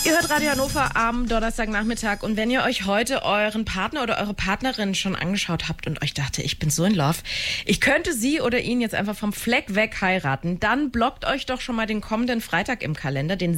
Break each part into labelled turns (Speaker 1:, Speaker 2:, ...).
Speaker 1: Ihr hört Radio Hannover am Donnerstagnachmittag und wenn ihr euch heute euren Partner oder eure Partnerin schon angeschaut habt und euch dachte, ich bin so in Love, ich könnte sie oder ihn jetzt einfach vom Fleck weg heiraten, dann blockt euch doch schon mal den kommenden Freitag im Kalender, den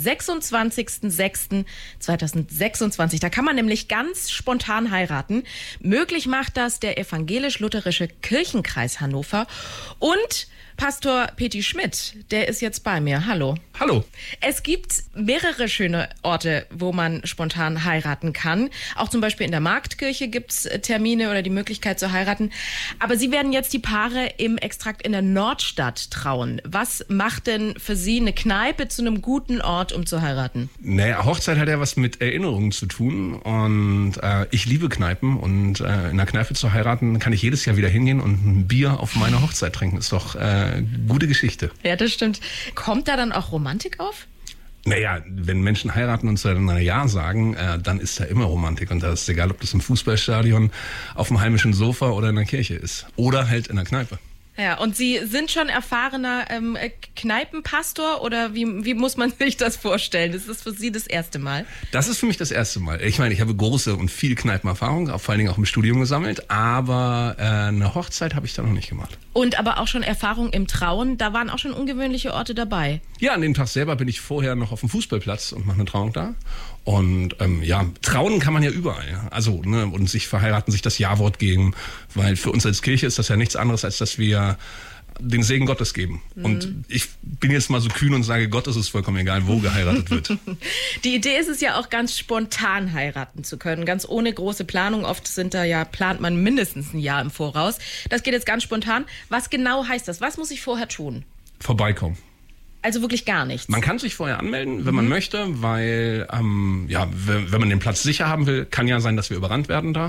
Speaker 1: 26.06.2026. Da kann man nämlich ganz spontan heiraten. Möglich macht das der evangelisch-lutherische Kirchenkreis Hannover und Pastor Peti Schmidt, der ist jetzt bei mir. Hallo.
Speaker 2: Hallo.
Speaker 1: Es gibt mehrere schöne Orte, wo man spontan heiraten kann. Auch zum Beispiel in der Marktkirche gibt es Termine oder die Möglichkeit zu heiraten. Aber Sie werden jetzt die Paare im Extrakt in der Nordstadt trauen. Was macht denn für Sie eine Kneipe zu einem guten Ort, um zu heiraten?
Speaker 2: Naja, Hochzeit hat ja was mit Erinnerungen zu tun. Und ich liebe Kneipen. Und in einer Kneipe zu heiraten, kann ich jedes Jahr wieder hingehen und ein Bier auf meine Hochzeit trinken. Ist doch gute Geschichte.
Speaker 1: Ja, das stimmt. Kommt da dann auch Romantik auf?
Speaker 2: Naja, wenn Menschen heiraten und zueinander Ja sagen, dann ist da immer Romantik. Und da ist egal, ob das im Fußballstadion, auf dem heimischen Sofa oder in der Kirche ist. Oder halt in der Kneipe.
Speaker 1: Ja, und Sie sind schon erfahrener Kneipenpastor oder wie muss man sich das vorstellen? Das ist für Sie das erste Mal? Das
Speaker 2: ist für mich das erste Mal. Ich meine, ich habe große und viel Kneipenerfahrung, vor allen Dingen auch im Studium gesammelt, aber eine Hochzeit habe ich da noch nicht gemacht.
Speaker 1: Und aber auch schon Erfahrung im Trauen, da waren auch schon ungewöhnliche Orte dabei?
Speaker 2: Ja, an dem Tag selber bin ich vorher noch auf dem Fußballplatz und mache eine Trauung da. Und trauen kann man ja überall. Also, und sich verheiraten, sich das Ja-Wort geben. Weil für uns als Kirche ist das ja nichts anderes, als dass wir den Segen Gottes geben. Mhm. Und ich bin jetzt mal so kühn und sage, Gott ist es vollkommen egal, wo geheiratet wird.
Speaker 1: Die Idee ist es ja auch, ganz spontan heiraten zu können, ganz ohne große Planung. Oft plant man mindestens ein Jahr im Voraus. Das geht jetzt ganz spontan. Was genau heißt das? Was muss ich vorher tun?
Speaker 2: Vorbeikommen.
Speaker 1: Also wirklich gar nichts?
Speaker 2: Man kann sich vorher anmelden, wenn man möchte, weil wenn man den Platz sicher haben will, kann ja sein, dass wir überrannt werden da.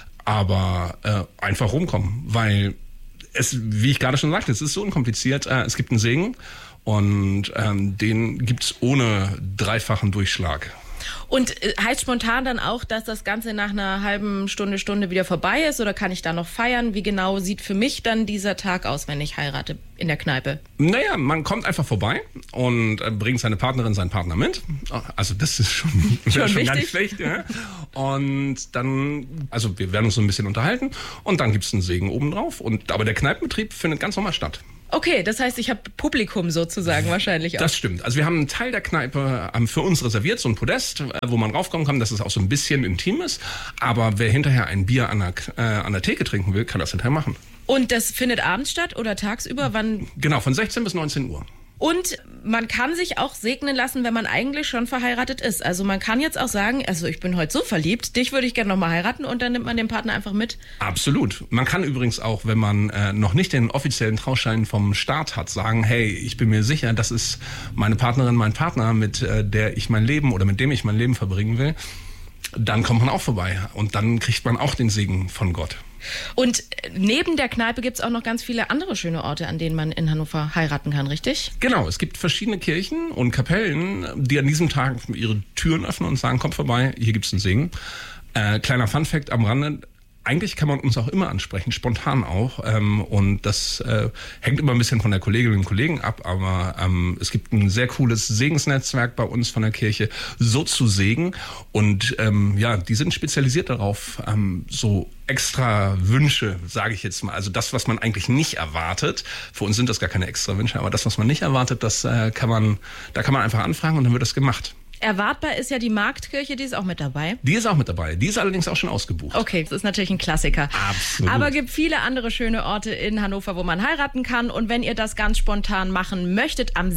Speaker 2: Aber einfach rumkommen, weil es, wie ich gerade schon sagte, es ist so unkompliziert. Es gibt einen Segen und den gibt's ohne dreifachen Durchschlag.
Speaker 1: Und heißt spontan dann auch, dass das Ganze nach einer halben Stunde wieder vorbei ist? Oder kann ich da noch feiern? Wie genau sieht für mich dann dieser Tag aus, wenn ich heirate in der Kneipe?
Speaker 2: Naja, man kommt einfach vorbei und bringt seine Partnerin, seinen Partner mit. Also das ist schon ganz schlecht. Ja? Und dann, also wir werden uns so ein bisschen unterhalten und dann gibt's einen Segen obendrauf. Aber der Kneipenbetrieb findet ganz normal statt.
Speaker 1: Okay, das heißt, ich habe Publikum sozusagen wahrscheinlich auch.
Speaker 2: Das stimmt. Also wir haben einen Teil der Kneipe für uns reserviert, so ein Podest, wo man raufkommen kann, dass es auch so ein bisschen intim ist. Aber wer hinterher ein Bier an der Theke trinken will, kann das hinterher machen.
Speaker 1: Und das findet abends statt oder tagsüber? Wann?
Speaker 2: Genau, von 16 bis 19 Uhr.
Speaker 1: Und man kann sich auch segnen lassen, wenn man eigentlich schon verheiratet ist. Also man kann jetzt auch sagen, also ich bin heute so verliebt, dich würde ich gerne nochmal heiraten und dann nimmt man den Partner einfach mit.
Speaker 2: Absolut. Man kann übrigens auch, wenn man noch nicht den offiziellen Trauschein vom Staat hat, sagen, hey, ich bin mir sicher, das ist meine Partnerin, mein Partner, mit dem ich mein Leben verbringen will. Dann kommt man auch vorbei und dann kriegt man auch den Segen von Gott.
Speaker 1: Und neben der Kneipe gibt es auch noch ganz viele andere schöne Orte, an denen man in Hannover heiraten kann, richtig?
Speaker 2: Genau, es gibt verschiedene Kirchen und Kapellen, die an diesem Tag ihre Türen öffnen und sagen, kommt vorbei, hier gibt's einen Segen. Kleiner Funfact am Rande. Eigentlich kann man uns auch immer ansprechen, spontan auch. Und das hängt immer ein bisschen von der Kollegin und Kollegen ab. Aber es gibt ein sehr cooles Segensnetzwerk bei uns von der Kirche, so zu Segen. Und die sind spezialisiert darauf, so extra Wünsche, sage ich jetzt mal. Also das, was man eigentlich nicht erwartet. Für uns sind das gar keine extra Wünsche, aber das, was man nicht erwartet, da kann man einfach anfragen und dann wird das gemacht.
Speaker 1: Erwartbar ist ja die Marktkirche, die ist auch mit dabei.
Speaker 2: Die ist auch mit dabei. Die ist allerdings auch schon ausgebucht.
Speaker 1: Okay, das ist natürlich ein Klassiker.
Speaker 2: Absolut.
Speaker 1: Aber es gibt viele andere schöne Orte in Hannover, wo man heiraten kann. Und wenn ihr das ganz spontan machen möchtet, am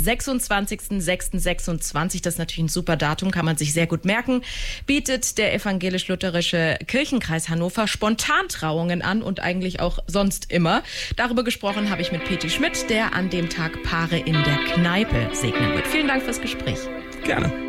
Speaker 1: 26.06.26, das ist natürlich ein super Datum, kann man sich sehr gut merken, bietet der evangelisch-lutherische Kirchenkreis Hannover Spontantrauungen an und eigentlich auch sonst immer. Darüber gesprochen habe ich mit Peti Schmidt, der an dem Tag Paare in der Kneipe segnen wird. Vielen Dank fürs Gespräch.
Speaker 2: Gerne.